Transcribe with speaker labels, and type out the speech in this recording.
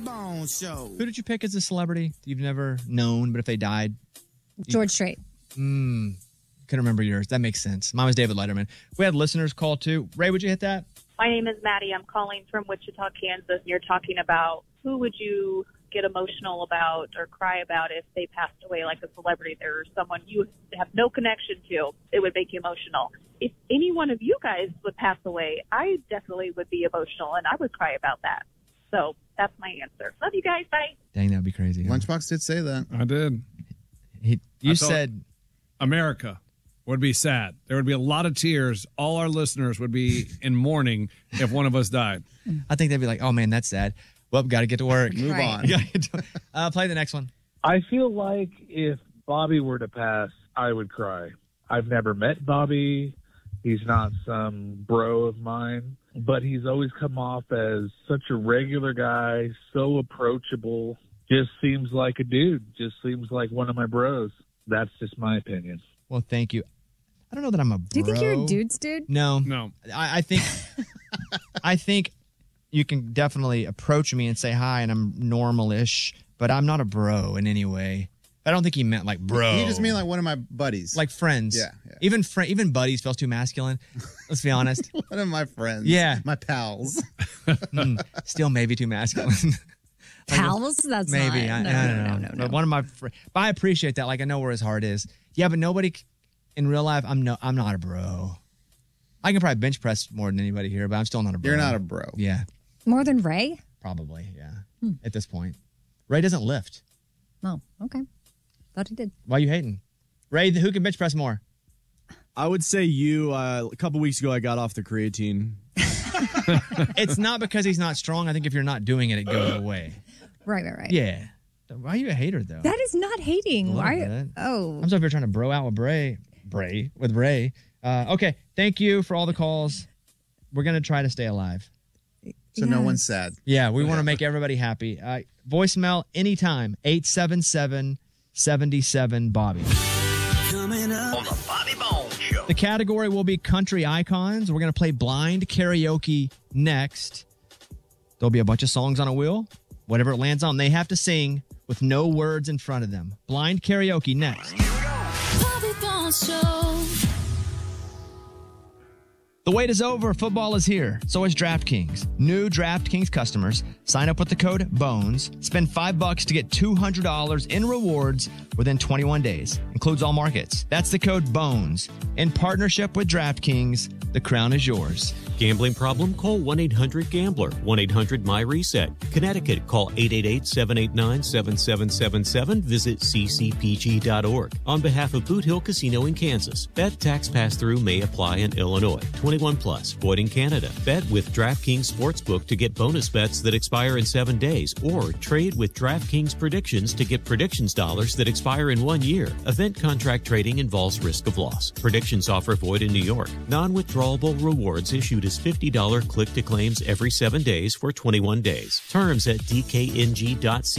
Speaker 1: Bone Show.
Speaker 2: Who did you pick as a celebrity you've never known, but if they died?
Speaker 3: George Strait.
Speaker 2: Couldn't remember yours. That makes sense. Mine was David Letterman. We had listeners call too. Ray, would you hit that?
Speaker 4: My name is Maddie. I'm calling from Wichita, Kansas. And you're talking about who would you get emotional about or cry about if they passed away, like a celebrity or someone you have no connection to. It would make you emotional. If any one of you guys would pass away, I definitely would be emotional, and I would cry about that. So that's my answer. Love you guys. Bye.
Speaker 2: Dang, that'd be crazy. Huh?
Speaker 5: Lunchbox did say that.
Speaker 6: I did.
Speaker 2: You said
Speaker 6: America would be sad. There would be a lot of tears. All our listeners would be in mourning if one of us died.
Speaker 2: I think they'd be like, oh, man, that's sad. Well, got to get to work.
Speaker 5: Move on.
Speaker 2: Play the next one.
Speaker 7: I feel like if Bobby were to pass, I would cry. I've never met Bobby. He's not some bro of mine, but he's always come off as such a regular guy, so approachable. Just seems like a dude. Just seems like one of my bros. That's just my opinion.
Speaker 2: Well, thank you. I don't know that I'm a bro.
Speaker 3: Do you think you're a dude's dude?
Speaker 2: No.
Speaker 6: No.
Speaker 2: I think I think you can definitely approach me and say hi, and I'm normal-ish, but I'm not a bro in any way. I don't think he meant like bro.
Speaker 5: He just mean like one of my buddies.
Speaker 2: Like friends.
Speaker 5: Yeah.
Speaker 2: Even buddies feels too masculine. Let's be honest.
Speaker 5: One of my friends.
Speaker 2: Yeah.
Speaker 5: My pals.
Speaker 2: Still maybe too masculine.
Speaker 3: Pals? That's
Speaker 2: maybe.
Speaker 3: not.
Speaker 2: No. But one of my but I appreciate that. Like, I know where his heart is. Yeah, but nobody in real life, I'm not a bro. I can probably bench press more than anybody here, but I'm still not a bro.
Speaker 5: You're not a bro.
Speaker 2: Yeah.
Speaker 3: More than Ray?
Speaker 2: Probably, yeah. At this point. Ray doesn't lift.
Speaker 3: Oh, okay. Thought he did.
Speaker 2: Why are you hating? Ray, who can bench press more?
Speaker 8: I would say you. A couple weeks ago, I got off the creatine.
Speaker 2: It's not because he's not strong. I think if you're not doing it, it goes away.
Speaker 3: Right.
Speaker 2: Yeah. Why are you a hater, though?
Speaker 3: That is not hating. Why? Oh.
Speaker 2: I'm sorry if you're trying to bro out with Ray. Okay. Thank you for all the calls. We're going to try to stay alive.
Speaker 5: So no one's sad.
Speaker 2: Yeah, we want to make everybody happy. Voicemail anytime, 877-77-Bobby.
Speaker 9: Coming up on the Bobby Bone Show.
Speaker 2: The category will be country icons. We're going to play blind karaoke next. There'll be a bunch of songs on a wheel. Whatever it lands on, they have to sing with no words in front of them. Blind karaoke next.
Speaker 9: Here we go.
Speaker 10: Bobby Bone Show.
Speaker 2: The wait is over. Football is here. So is DraftKings. New DraftKings customers sign up with the code BONES. Spend $5 to get $200 in rewards within 21 days. Includes all markets. That's the code BONES. In partnership with DraftKings, the crown is yours.
Speaker 11: Gambling problem? Call 1-800-GAMBLER. 1-800-MY-RESET. Connecticut, call 888-789-7777. Visit ccpg.org. On behalf of Boot Hill Casino in Kansas, bet tax pass-through may apply in Illinois. 21 plus, void in Canada. Bet with DraftKings Sportsbook to get bonus bets that expire in 7 days, or trade with DraftKings Predictions to get predictions dollars that expire in 1 year. Event contract trading involves risk of loss. Predictions offer void in New York. Non-withdrawable rewards issued as $50 click-to-claims every 7 days for 21 days. Terms at dkng.co.